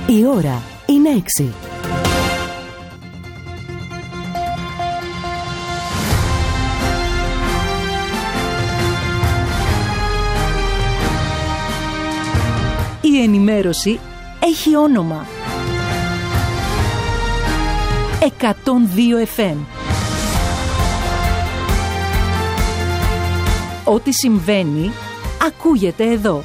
Η ώρα είναι 6. Η ενημέρωση έχει όνομα. 102 FM. Ό,τι συμβαίνει, ακούγεται εδώ.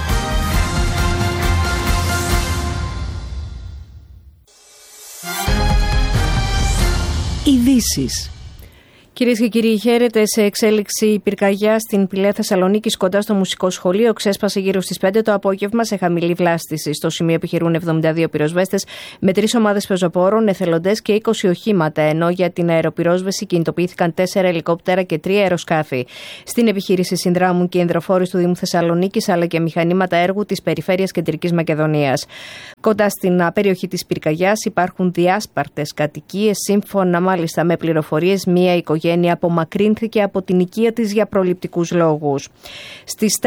Ειδήσεις. Κυρίες και κύριοι, χαίρετε. Σε εξέλιξη πυρκαγιά στην Πηλαία Θεσσαλονίκης, κοντά στο μουσικό σχολείο, ξέσπασε γύρω στις 5 το απόγευμα σε χαμηλή βλάστηση. Στο σημείο επιχειρούν 72 πυροσβέστες με 3 ομάδες πεζοπόρων, εθελοντές και 20 οχήματα, ενώ για την αεροπυρόσβεση κινητοποιήθηκαν 4 ελικόπτερα και 3 αεροσκάφη. Στην επιχείρηση συνδράμουν και ενδροφόροι του Δήμου Θεσσαλονίκης, αλλά και μηχανήματα έργου της Περιφέρειας Κεντρικής Μακεδονίας. Κοντά στην περιοχή της πυρκαγιάς υπάρχουν διάσπαρτες κατοικίες. Σύμφωνα μάλιστα με πληροφορίες, μία οικογένεια απομακρύνθηκε από την οικία της για προληπτικούς λόγους. Στις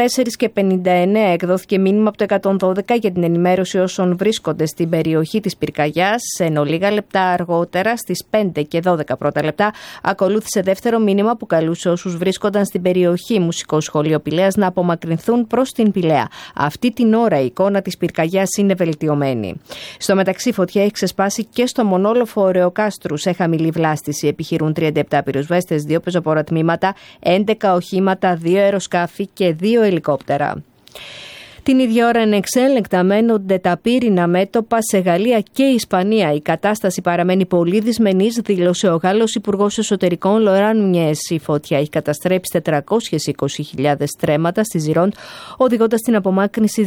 4:59 εκδόθηκε μήνυμα από το 112 για την ενημέρωση όσων βρίσκονται στην περιοχή της πυρκαγιάς, ενώ λίγα λεπτά αργότερα, στις 5:12 πρώτα λεπτά, ακολούθησε δεύτερο μήνυμα που καλούσε όσους βρίσκονταν στην περιοχή Μουσικό Σχολείο Πηλαίας να απομακρυνθούν προς την Πηλαία. Αυτή την ώρα η εικόνα της πυρκαγιάς είναι βελτιωμένη. Στο μεταξύ, φωτιά έχει ξεσπάσει και στο μονόλοφο Ωρεοκάστρου σε χαμηλή βλάστηση. Επιχειρούν 37 πυροσβέστες, 2 πεζοπόρα τμήματα, 11 οχήματα, 2 αεροσκάφη και 2 ελικόπτερα. Την ίδια ώρα ανεξέλεγκτα μένονται τα πύρινα μέτωπα σε Γαλλία και Ισπανία. Η κατάσταση παραμένει πολύ δυσμενής, δήλωσε ο Γάλλος Υπουργός Εσωτερικών Λοράν Νουνιές. Η φωτιά έχει καταστρέψει 420.000 στρέμματα στη Ζιρόντ, οδηγώντας στην απομάκρυνση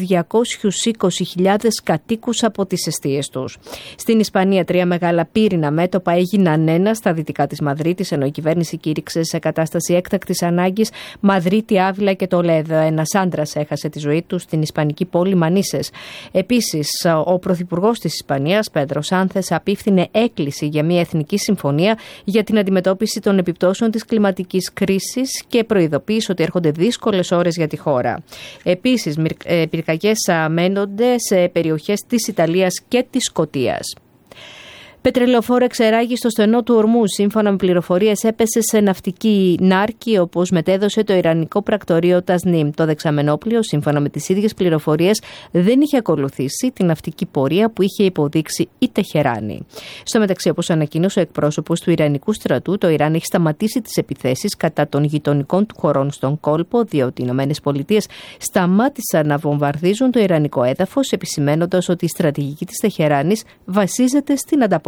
220.000 κατοίκους από τις εστίες τους. Στην Ισπανία 3 μεγάλα πύρινα μέτωπα έγιναν ένα στα δυτικά της Μαδρίτης, ενώ η κυβέρνηση κήρυξε σε κατάσταση έκτακτης ανάγκης Μαδρίτη, Άβυλα και Τολέδο. Ένας άντρας έχασε τη ζωή του στην ισπανική πόλη Μανίσες. Επίσης, ο Πρωθυπουργός της Ισπανίας, Πέντρο Σάνθες, απίφθινε έκκληση για μια εθνική συμφωνία για την αντιμετώπιση των επιπτώσεων της κλιματικής κρίσης και προειδοποίησε ότι έρχονται δύσκολες ώρες για τη χώρα. Επίσης, πυρκαγιές μένονται σε περιοχές της Ιταλίας και της Σκωτίας. Πετρελαιοφόρο εξεράγη στο στενό του Ορμού. Σύμφωνα με πληροφορίες, έπεσε σε ναυτική νάρκη, όπως μετέδωσε το Ιρανικό πρακτορείο Τασνίμ. Το δεξαμενόπλοιο, σύμφωνα με τις ίδιες πληροφορίες, δεν είχε ακολουθήσει την ναυτική πορεία που είχε υποδείξει η Τεχεράνη. Στο μεταξύ, όπως ανακοίνωσε ο εκπρόσωπος του Ιρανικού στρατού, το Ιράν έχει σταματήσει τις επιθέσεις κατά των γειτονικών του χωρών στον κόλπο, διότι οι ΗΠΑ σταμάτησαν να βομβαρδίζουν το ιρανικό έδαφος, επισημαίνοντας ότι η στρατηγική της Τεχεράνης βασίζεται στην ανταπόδοση.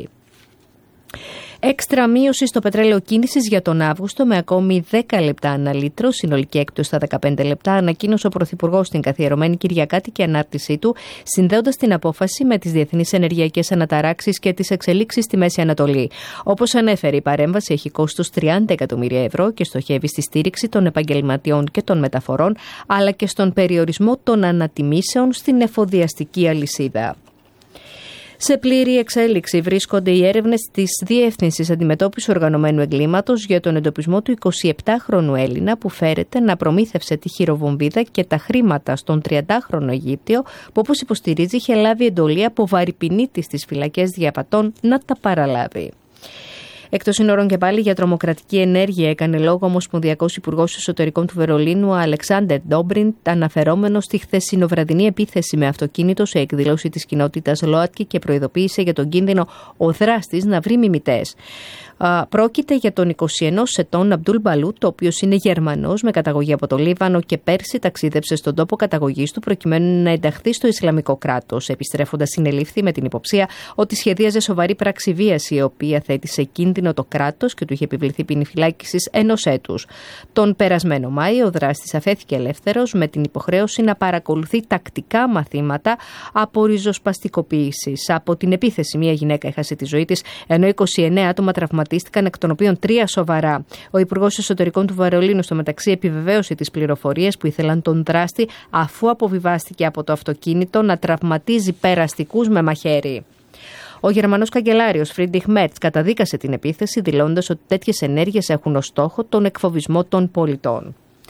Έξτρα μείωση στο πετρέλαιο κίνησης για τον Αύγουστο με ακόμη 10 λεπτά ανά λίτρο, συνολική έκπτωση στα 15 λεπτά, ανακοίνωσε ο Πρωθυπουργός στην καθιερωμένη Κυριακάτικη ανάρτησή του, συνδέοντας την απόφαση με τις διεθνείς ενεργειακές αναταράξεις και τις εξελίξεις στη Μέση Ανατολή. Όπως ανέφερε, η παρέμβαση έχει κόστος 30 εκατομμύρια ευρώ και στοχεύει στη στήριξη των επαγγελματιών και των μεταφορών, αλλά και στον περιορισμό των ανατιμήσεων στην εφοδιαστική αλυσίδα. Σε πλήρη εξέλιξη βρίσκονται οι έρευνες της Διεύθυνσης Αντιμετώπισης Οργανωμένου Εγκλήματος για τον εντοπισμό του 27χρονου Έλληνα που φέρεται να προμήθευσε τη χειροβομβίδα και τα χρήματα στον 30χρονο Αιγύπτιο, που, όπως υποστηρίζει, είχε λάβει εντολή από βαρυπινίτη στις φυλακές Διαβατών να τα παραλάβει. Εκτός σύνορων και πάλι για τρομοκρατική ενέργεια έκανε λόγο ο Ομοσπονδιακός Υπουργός Εσωτερικών του Βερολίνου, Αλεξάντερ Ντόμπριντ, αναφερόμενος στη χθεσινοβραδινή επίθεση με αυτοκίνητο σε εκδήλωση της κοινότητας ΛΟΑΤΚΙ και προειδοποίησε για τον κίνδυνο ο δράστης να βρει μιμητές. Πρόκειται για τον 21 ετών Αμπτούλ Μπαλούτ, ο οποίος είναι Γερμανός με καταγωγή από το Λίβανο και πέρσι ταξίδεψε στον τόπο καταγωγής του προκειμένου να ενταχθεί στο Ισλαμικό κράτος. Επιστρέφοντας, συνελήφθη με την υποψία ότι σχεδίαζε σοβαρή πράξη βίας, η οποία θέτει σε κίνδυνο το κράτος και του είχε επιβληθεί ποινή φυλάκισης 1 έτους. Τον περασμένο Μάιο, ο δράστης αφέθηκε ελεύθερος με την υποχρέωση να παρακολουθεί τακτικά μαθήματα από ριζοσπαστικοποίησης. Από την επίθεση, μια γυναίκα έχασε τη ζωή της, ενώ 29 άτομα τραυματίστηκαν, εκ των οποίων 3 σοβαρά. Ο Υπουργός Εσωτερικών του Βερολίνου, στο μεταξύ, επιβεβαίωσε τις πληροφορίες που ήθελαν τον δράστη, αφού αποβιβάστηκε από το αυτοκίνητο να τραυματίζει περαστικούς με μαχαίρι. Ο Γερμανός καγκελάριος Φρίντριχ Μέρτς καταδίκασε την επίθεση, δηλώνοντας ότι τέτοιες ενέργειες έχουν ως στόχο τον εκφοβισμό των πολιτών.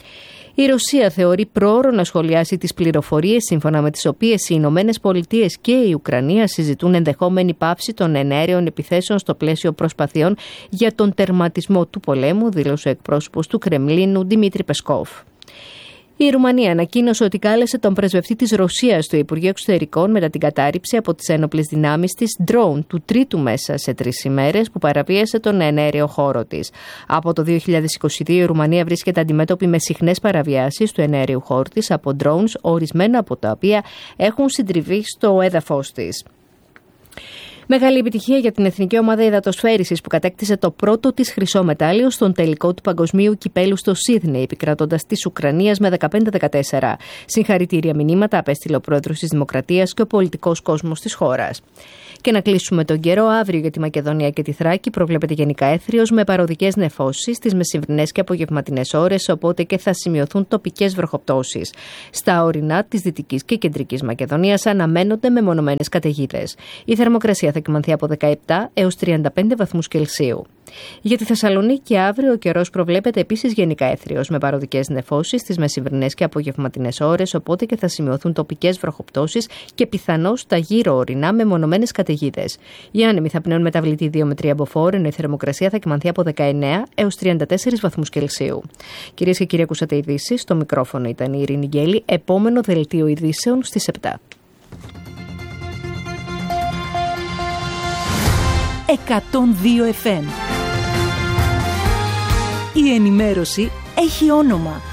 Η Ρωσία θεωρεί πρόωρο να σχολιάσει τις πληροφορίες σύμφωνα με τις οποίες οι Ηνωμένες Πολιτείες και η Ουκρανία συζητούν ενδεχόμενη πάυση των εναέριων επιθέσεων στο πλαίσιο προσπαθειών για τον τερματισμό του πολέμου, δήλωσε ο εκπρόσωπος του Κρεμλίνου Δημήτρη Πεσκόφ. Η Ρουμανία ανακοίνωσε ότι κάλεσε τον πρεσβευτή της Ρωσίας στο Υπουργείο Εξωτερικών μετά την κατάρριψη από τις ένοπλες δυνάμεις της drone του τρίτου μέσα σε 3 ημέρες που παραβίασε τον εναέριο χώρο της. Από το 2022 η Ρουμανία βρίσκεται αντιμέτωπη με συχνές παραβιάσεις του εναέριου χώρου της από drones, ορισμένα από τα οποία έχουν συντριβεί στο έδαφος της. Μεγάλη επιτυχία για την Εθνική Ομάδα Υδατοσφαίρισης που κατέκτησε το πρώτο της χρυσό μετάλλιο στον τελικό του Παγκοσμίου Κυπέλου στο Σίδνεϊ, επικρατώντας της Ουκρανίας με 15-14. Συγχαρητήρια μηνύματα απέστειλε ο πρόεδρος της Δημοκρατίας και ο πολιτικός κόσμος της χώρας. Και να κλείσουμε τον καιρό. Αύριο για τη Μακεδονία και τη Θράκη προβλέπεται γενικά έθριος με παροδικές νεφώσεις στις μεσημβρινές και απογευματινές ώρες, οπότε και θα σημειωθούν τοπικές βροχοπτώσεις. Στα ορεινά της Δυτικής και Κεντρικής Μακεδονίας αναμένονται μεμονωμένες καταιγίδες. Η θερμοκρασία θα κυμανθεί από 17 έως 35 βαθμούς Κελσίου. Για τη Θεσσαλονίκη αύριο ο καιρός προβλέπεται επίσης γενικά έθριος με παροδικές νεφώσεις στις μεσημβρινές και απογευματινές ώρες, οπότε και θα σημειωθούν τοπικές βροχοπτώσεις και πιθανώς τα γύρω ορεινά με μονομένες καταιγίδες. Οι άνεμοι θα πνέουν μεταβλητή 2 με 3 μποφόρ, ενώ η θερμοκρασία θα κυμανθεί από 19 έως 34 βαθμούς Κελσίου. Κυρίες και κύριοι, ακούσατε ειδήσεις. Στο μικρόφωνο ήταν η Ειρήνη Γκέλη. Επόμενο δελτίο ειδήσεων στις 7. 102 FM. Η ενημέρωση έχει όνομα.